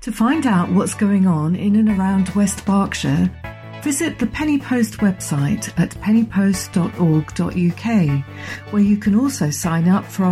To find out what's going on in and around West Berkshire, visit the Penny Post website at pennypost.org.uk, where you can also sign up for our